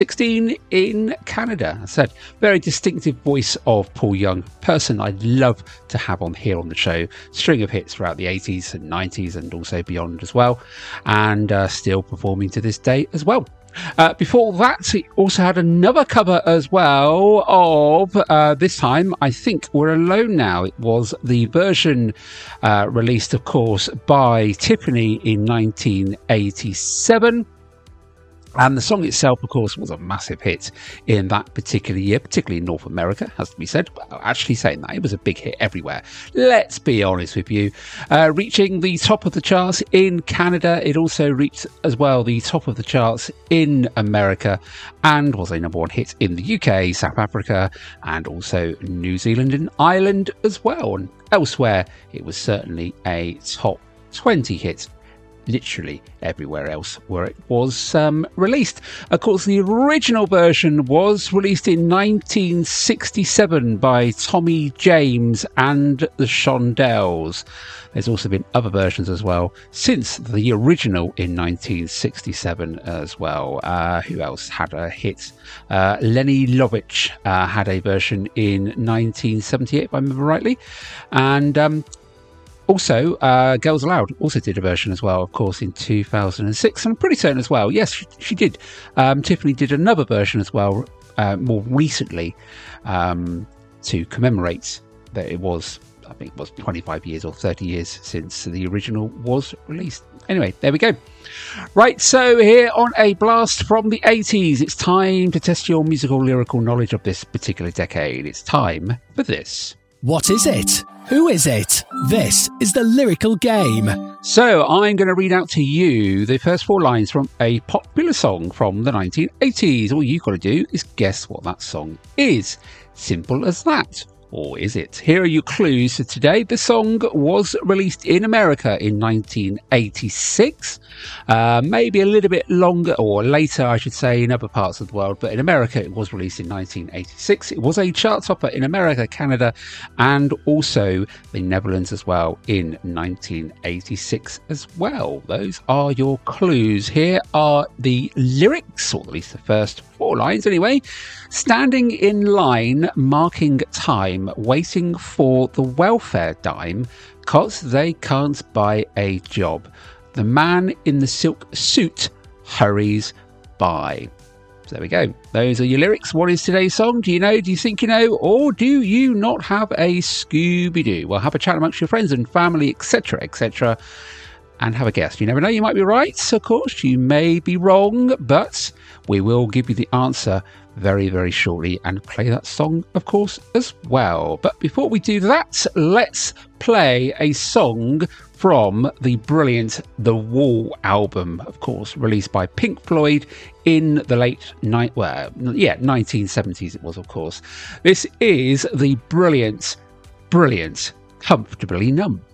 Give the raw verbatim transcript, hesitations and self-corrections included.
sixteen in Canada. I said, very distinctive voice of Paul Young, person I'd love to have on here on the show. String of hits throughout the eighties and nineties and also beyond as well, and uh, still performing to this day as well. Uh, before that, he also had another cover as well of, uh, this time, I think We're Alone Now. It was the version uh, released, of course, by Tiffany in nineteen eighty-seven. And the song itself, of course, was a massive hit in that particular year, particularly in North America, has to be said. But actually saying that, it was a big hit everywhere. Let's be honest with you. Uh, reaching the top of the charts in Canada, it also reached as well the top of the charts in America and was a number one hit in the U K, South Africa, and also New Zealand and Ireland as well. And elsewhere, it was certainly a top twenty hit. Literally everywhere else where it was um, released. Of course, the original version was released in nineteen sixty-seven by Tommy James and the Shondells. There's also been other versions as well since the original in nineteen sixty-seven as well. Uh, who else had a hit? Uh, Lenny Lovitch uh, had a version in nineteen seventy-eight, if I remember rightly. And um, Also, uh, Girls Aloud also did a version as well, of course, in two thousand six. And I'm pretty certain as well, yes, she, she did. Um, Tiffany did another version as well, uh, more recently, um, to commemorate that it was, I think it was twenty-five years or thirty years since the original was released. Anyway, there we go. Right, so here on A Blast from the eighties, it's time to test your musical lyrical knowledge of this particular decade. It's time for this. What is it? Who is it? This is the lyrical game. So I'm going to read out to you the first four lines from a popular song from the nineteen eighties. All you've got to do is guess what that song is. Simple as that. Or is it? Here are your clues for today. The song was released in America in nineteen eighty-six. Uh, maybe a little bit longer, or later, I should say, in other parts of the world. But in America, it was released in nineteen eighty-six. It was a chart topper in America, Canada, and also the Netherlands as well in nineteen eighty-six as well. Those are your clues. Here are the lyrics, or at least the first four lines anyway. Standing in line, marking time, waiting for the welfare dime, 'cause they can't buy a job. The man in the silk suit hurries by. So there we go. Those are your lyrics. What is today's song? Do you know? Do you think you know? Or do you not have a Scooby-Doo? Well, have a chat amongst your friends and family, et cetera, et cetera, and have a guess. You never know. You might be right, of course. You may be wrong, but we will give you the answer very, very shortly and play that song, of course, as well. But before we do that, let's play a song from the brilliant The Wall album, of course, released by Pink Floyd in the late night, well, yeah, nineteen seventies it was, of course. This is the brilliant, brilliant Comfortably Numb.